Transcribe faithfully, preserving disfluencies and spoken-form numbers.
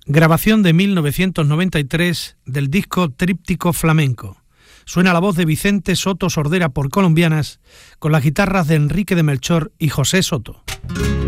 Grabación de mil novecientos noventa y tres del disco Tríptico Flamenco. Suena la voz de Vicente Soto Sordera por Colombianas, con las guitarras de Enrique de Melchor y José Soto.